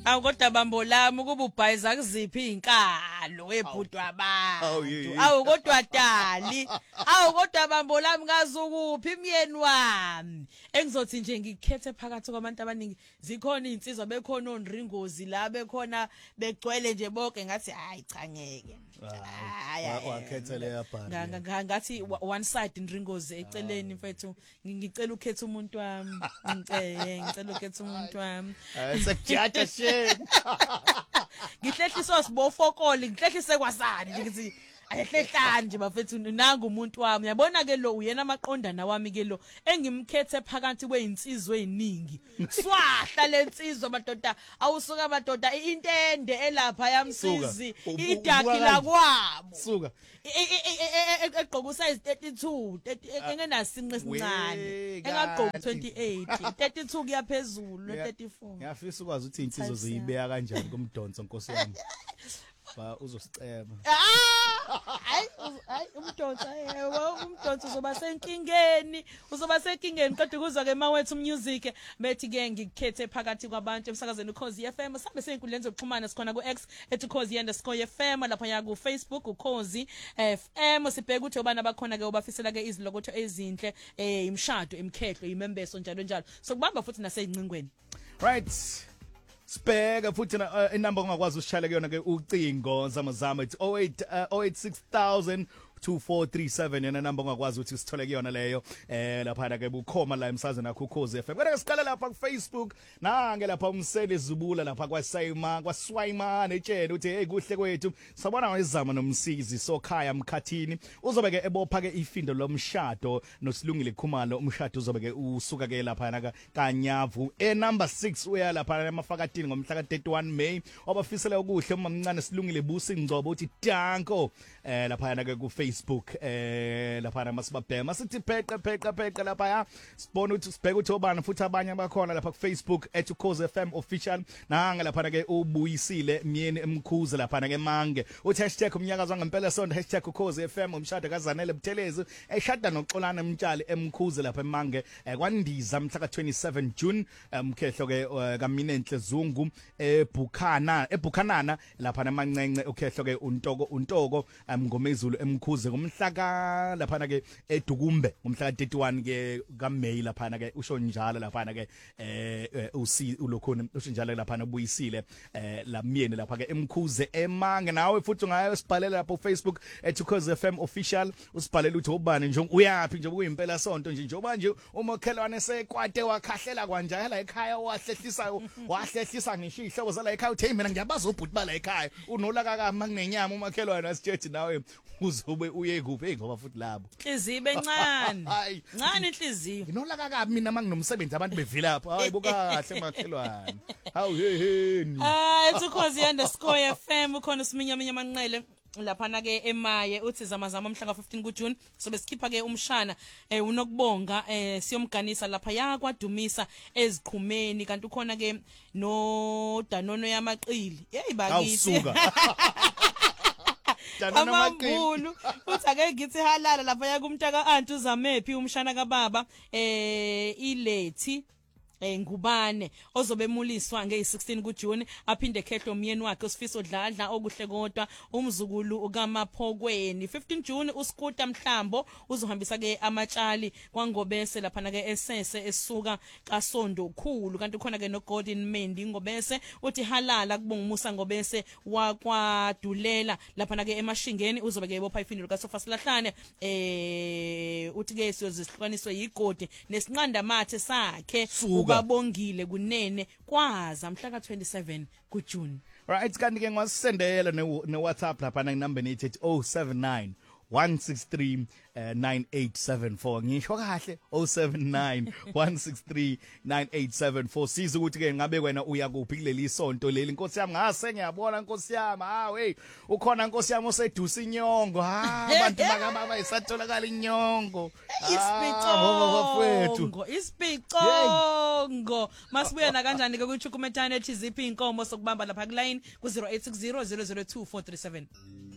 Awukodwa bambo lami kuba ubhayiza kuziphi inkalo webhudwa bantu. Awukodwa dali. Awukodwa bambo lami ngazukuphi imyeni wami. Engizothi nje ngikhethe phakathi kwabantu abaningi zikhona insizwa bekhona onringozi la bekhona begcwele nje bonke ngathi hayi cha ngeke. Wakhetha leya bhandi. Ngathi one side ndringozi eceleni mfethu ngicela ukhetha umuntu wami. Ngicela ukhetha umuntu wami. Sekujaja she. Ngihlehliswa sibofokoli ngihlehlise kwasani nje ngithi ayehlehlani nje bafethu nanga umuntu wami yabona ke lo uyena amaqondana wami ke lo engimkhethe phakathi kwezinsizwe eziningi swahla lensizwe madoda awusuka madoda intende elapha yamsizi idakila kwabo suka egqoka size 32 engenasinqe esincane engagqoka 28 32 kuyaphezulu 34 ngiyafisa ukwazi ukuthi insizwe ziyibeka kanjani kumdonso nkosi yami ba uzosiceba hayi umdonso uzoba senkingeni kodwa kuzwa ke mawethu music bethi ke ngikhethe phakathi kwabantu emsakazweni Ukhozi FM sabe seyinkundleni zokuxhumana sikhona ku X @ukhozi_FM lapha ya ku Facebook Ukhozi FM sibheka ukuthi obana bakhona ke obafisela ke izilokotho ezinhle imshado emkhehlo imembeso njalo njalo so kubamba futhi naseyingcingweni right Spega futhi inamba ongakwazi usishayela kuyona ke ucingo zamazama it's 086000 2437 yena number ongakwazi ukuthi sithole kuyona leyo lapha ke bukhoma la emsazweni nakho Ukhozi FM kodwa siqala lapha ku Facebook nange lapha umsele zubula lapha kwaSayima kwaSwayima netshela uthi hey kuhle kwethu sabona ngizama nomsizi sokhaya mkhathini uzobe ke ebopha ke ifindo lomshado nosilungile Khumalo umshado uzobe ke usuka ke lapha na kaNyavu number 6 uya lapha emafakatini ngomhla ka 31 May obafisela ukuhle umamncane silungile Busi Ngcobo uthi danko lapha na ke ku Facebook lapha masibabhema sithi pheqa lapha ya sibona ukuthi sibheka ukuthi obani futhi abanye bakhona lapha ku Facebook @Ukhozi FM official nanga lapha ke ubuyisile myeni emkhuze lapha ke mange uthi #umnyakazo ngempela sonto #Ukhozi FM umshado kaZanele Buthelezi eshada noXolana Mtshali emkhuze lapha emange kwandiza mhla ka 27 June umkhehlo ke kaMinenhle Zungu eBukhanana lapha namancence ukhehlo ke untoko ngomezulu emkhuze ngomhla lapha ke eDukumbe ngomhla ka 31 ke kaMay lapha ke usho njalo lapha ke ulokhona usho njalo lapha ubuyisile la myeni lapha ke emkhuze emange nawe futhi ungayo sibhalela lapha ku Facebook @Ukhozi FM official usibhalela uthi ubani nje uyapi nje kuyimpela sonto nje njengoba nje umakhelwane sekwate wakhahlela kanjalo ekhaya wahlehlisa ngisho ihlobo zala ekhaya uthi hey mina ngiyabaza ubhuti bala ekhaya unolaka kama kunenyama umakhelwane asitshethi nawe uzobe uye kuphi ngoba futhi labo inhliziyo encane ncane inhliziyo nginolaka kabi mina manginomsebenzi abantu bevela lapha hayi bukahle makhelwane hawu heheni @Ukhozi_FM ukhona uSiminyaminya Manqele lapha na ke emaye uthi zamazama mhla ka 15 kuJune sobe sikhipha ke umshana unokubonga siyomganisa lapha ya kwadumisa eziqhumeni kanti ukhona ke no Danono yamaqili hey bakithi amambulu uthi ake ngithi halala lapha ya kumntaka anti uzamephi umshana kababa ilethi ngubane ozobe emuliswa nge16 kuJune aphinde khehlo umyeni wakhe uSifiso Dladla okuhle kodwa umzukulu ukaMaphokweni 15 June uSkuta Mhlambo uzohambisa ke amatshali kwaNgobese lapha na ke esese esuka kaSondo khulu kanti khona ke no Gordon Mendi Ngobese uthi halala kubonga umusa Ngobese wakwaDulela lapha na ke emashingeni uzobe ke ebopha ifindo kaSofa Silahlane uthi ke siyozihlukaniswe yigodi nesinqanda mathe sakhe babongile kunene kwaza mhla ka 27 kuJune right kanti ke ngwasendela ne WhatsApp lapha na number nethi 079 163 9874 ngisho kahle 079 163 9874 siza ukuthi ke ngabe wena uya kuphi kuleli sonto leli inkosi yami ngase ngiyabona inkosi yami hey ukhona inkosi yami osedusa inyongo abantu bakababa isatholakala inyongo isipicongo masibuya na kanjani ke kuchukumetana ethi ziphi inkomo sokubamba lapha ku line ku 0860 002 437